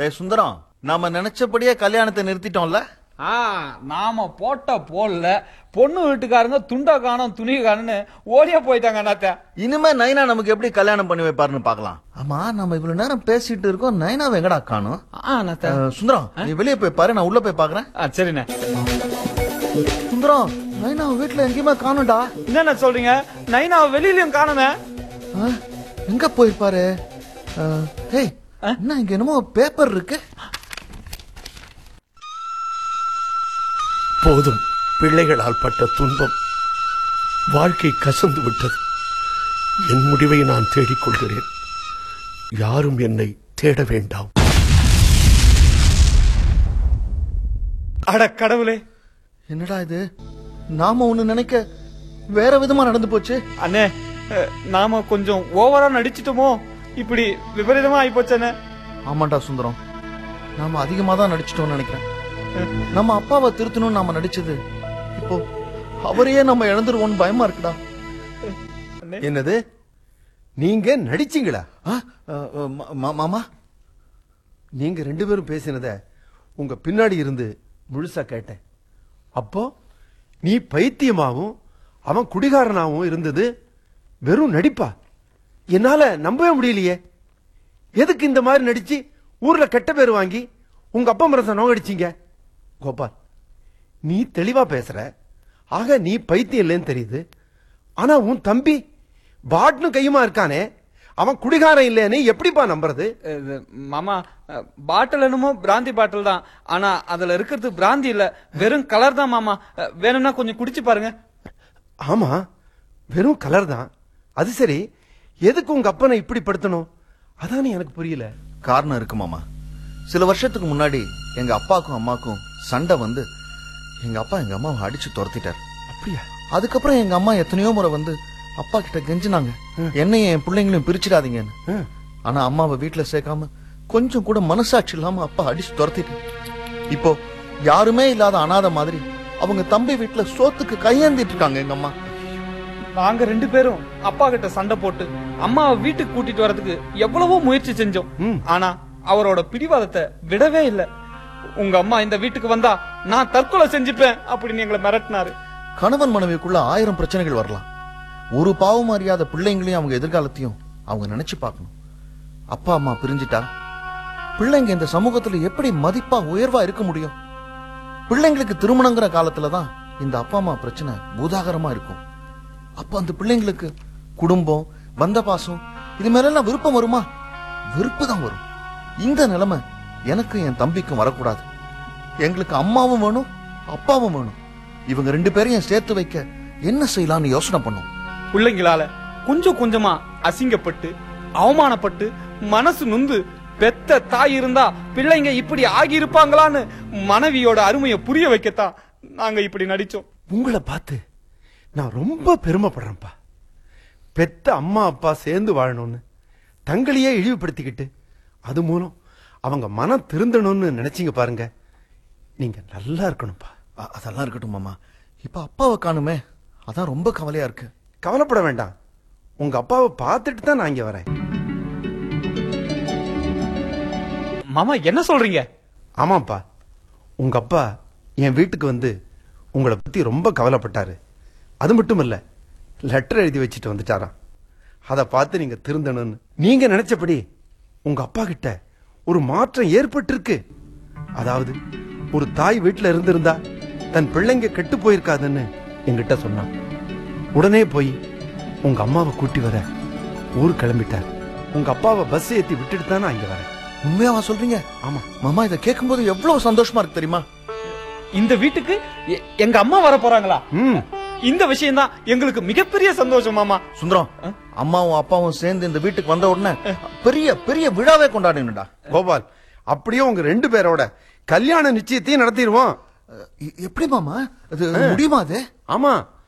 டேய் சுந்தரம், நாம நினைச்சபடியே கல்யாணத்தை நிறுத்திட்டோம்ல. நாம போட்ட போல்ல பொண்ணு வீட்டுக்காரங்க துண்டா காணும் துணி காணுன்னு ஓடியா போயிட்டாங்க அண்ணாத்த. இனிமே நைனா நமக்கு எப்படி கல்யாணம் பண்ணி வைப்பாருன்னு பாக்கலாம். ஆமா, நம்ம இவ்வளவு நேரம் பேசிட்டு இருக்கோம், நைனாவை எங்கடா காணும்? சுந்தரம், நீ வெளியே போய் பாரு, நான் உள்ள போய் பாக்குறேன். சரிண்ணே. சுந்தரம், நைனா வீட்டுல எங்கேயுமே காணும்டா. என்ன சொல்றீங்க? நைனா வெளியிலயும் காணுமே. எங்க போயிருப்பாரு? என்ன இங்க என்னமோ பேப்பர் இருக்கு. போதும், பிள்ளைகளால் பட்ட துன்பம். வாழ்க்கை கசந்து விட்டது. என் முடிவை நான் தேடிக்கொள்கிறேன். யாரும் என்னை தேட வேண்டாம். அட கடவுளே, என்னடா இது? நாம ஒண்ணு நினைக்க வேற விதமா நடந்து போச்சு. அண்ணே, நாம கொஞ்சம் ஓவரா நடிச்சிட்டோமோ? இப்படி விபரீதமா ஆயி போச்சே. ஆமாண்டா சுந்தரம், நாம அதிகமா தான் நடிச்சிட்டோம்னு நினைக்கிறேன். நம்ம அப்பாவை திருத்தணும்னு நாம நடிச்சது இப்போ அவரையே நம்ம இழந்துருவோம் பயமா இருக்குடா. என்னது, நீங்க நடிச்சீங்களா? மாமா, நீங்க ரெண்டு பேரும் பேசினத உங்க பின்னாடி இருந்து முழுசா கேட்டேன். அப்போ நீ பைத்தியமாவும் அவன் குடிகாரனாவும் இருந்தது வெறும் நடிப்பா? என்னால நம்பவே முடியலையே. எதுக்கு இந்த மாதிரி நடிச்சு ஊர்ல கெட்ட பேர் வாங்கி உங்க அப்பா மனசை நோகடிச்சீங்க? கோபால், நீ தெளிவா பேசுற. ஆக நீ பைத்தியம் இல்லைன்னு தெரியுது. ஆனா உன் தம்பி பாட்னு கையுமா இருக்கானே, அவன் குடிகாரன் இல்லைன்னு எப்படிப்பா நம்புறது? மாமா, பாட்டில் என்னமோ பிராந்தி பாட்டில் தான். ஆனா அதுல இருக்கிறது பிராந்தி இல்ல, வெறும் கலர் தான் மாமா. வேணும்னா கொஞ்சம் குடிச்சு பாருங்க. ஆமா, வெறும் கலர் தான். அது சரி, எதுக்கு உங்க அப்பனை இப்படி படுத்தணும்? அதானே எனக்கு புரியல. காரணம் இருக்கு மாமா. சில வருஷத்துக்கு முன்னாடி எங்க அப்பாக்கும் அம்மாக்கும் சண்டை வந்து எங்க அப்பா எங்க அம்மாவை அடிச்சு துரத்திட்டார். அப்படியா? அதுக்கப்புறம் எங்க அம்மா எத்தனையோ முறை வந்து அப்பா கிட்ட கெஞ்சினாங்க, என்னையும் என் பிள்ளைங்களையும் பிரிச்சிடாதீங்கன்னு. ஆனா அம்மாவை வீட்டுல சேர்க்காம கொஞ்சம் கூட மனசாட்சி இல்லாம அப்பா அடிச்சு துரத்திட்டு இப்போ யாருமே இல்லாத அனாதை மாதிரி அவங்க தம்பி வீட்டுல சோத்துக்கு கையேந்திட்டு இருக்காங்க எங்க அம்மா. நாங்க ரெண்டு பேரும் அப்பா கிட்ட சண்டை போட்டு அம்மாவை வீட்டுக்கு கூட்டிட்டு வரதுக்கு எவ்வளவோ முயற்சி செஞ்சோம். ஆனா அவரோட பிடிவாதத்தை விடவே இல்லை. உங்க அம்மா இந்த வீட்டுக்கு வந்தா நான் தற்கொலை செஞ்சுப்பேன் அப்படின்னு எங்களை மிரட்டினாரு. கணவன் மனைவிக்குள்ள 1000 பிரச்சனைகள் வரலாம். ஒரு பாவம் அறியாத பிள்ளைங்களையும் அவங்க எதிர்காலத்தையும் அவங்க நினைச்சு பார்க்கணும். அப்பா அம்மா பிரிஞ்சிட்டா பிள்ளைங்க இந்த சமூகத்துல எப்படி மதிப்பா உயர்வா இருக்க முடியும்? பிள்ளைங்களுக்கு திருமணங்கிற காலத்துலதான் இந்த அப்பா அம்மா பிரச்சனை பூதாகரமா இருக்கும். அப்ப அந்த பிள்ளைங்களுக்கு குடும்பம், பந்த பாசம் இது மேல விருப்பம் வருமா? வெறுப்பு தான் வரும். இந்த நிலைமை எனக்கு என் தம்பிக்கும் வரக்கூடாது. எங்களுக்கு அம்மாவும் வேணும், அப்பாவும் வேணும். இவங்க ரெண்டு பேரையும் சேர்த்து வைக்க என்ன செய்யலாம்னு யோசனை பண்ணும். பிள்ளைங்களால கொஞ்சம் கொஞ்சமா அசிங்கப்பட்டு அவமானப்பட்டு மனசு நொந்து பெத்த தாய் இருந்தா பிள்ளைங்க இப்படி ஆகி இருப்பாங்களான்னு மனைவியோட அருமையை புரிய வைக்கத்தான் நாங்க இப்படி நடிச்சோம். உங்களை பார்த்து நான் ரொம்ப பெருமைப்படுறேன்ப்பா. பெத்த அம்மா அப்பா சேர்ந்து வாழணும்னு தங்களையே இழிவுபடுத்திக்கிட்டு அது மூலம் அவங்க மனம் திருந்தணும்னு நினைச்சீங்க பாருங்க. நீங்க நல்லா இருக்கணும்ப்பா. அதெல்லாம் இருக்கட்டும் மாமா. இப்ப அப்பாவை காணுமே, அதான் ரொம்ப கவலையா இருக்கு. கவலைப்பட வேண்டாம். உங்க அப்பாவை பார்த்துட்டு தான் நான் இங்க வரேன். மாமா, என்ன சொல்றீங்க? ஆமாப்பா, உங்க அப்பா என் வீட்டுக்கு வந்து உங்களை பத்தி ரொம்ப கவலைப்பட்டாரு. அது மட்டும் இல்ல, லெட்டர் எழுதி வச்சுட்டு வந்துட்டாராம். அதை பார்த்து நீங்க திருந்தணும்னு. நீங்க நினைச்சபடி உங்க அப்பா கிட்ட ஒரு மாற்றம் ஏற்பட்டிருக்கு. அதாவது ஒரு தாய் வீட்டுல இருந்திருந்தா தன் பிள்ளைங்க கெட்டு போயிருக்காதுன்னு என்கிட்ட சொன்னான். உடனே போய் உங்க அம்மாவை கூட்டி வர ஊர் கிளம்பிட்டார். உங்க அப்பாவை பஸ் ஏத்தி விட்டுட்டு தானே இங்க வரேன். உண்மையாவா சொல்றீங்க? ஆமா மாமா, இதை கேட்கும் போது எவ்வளவு சந்தோஷமா இருக்கு தெரியுமா? இந்த வீட்டுக்கு எங்க அம்மா வர போறாங்களா? இந்த விஷயம் தான் எங்களுக்கு மிகப்பெரிய சந்தோஷம் மாமா. சுந்தரம், அம்மாவும் அப்பாவும் சேர்ந்து இந்த வீட்டுக்கு வந்த உடனே பெரிய பெரிய விழாவே கொண்டாடினுடா. கோபால், அப்படியே உங்க ரெண்டு பேரோட கல்யாண நிச்சயத்தையும் நடத்திடுவோம். எப்படி மாமா? அது முடியுமா? அது ஆமா,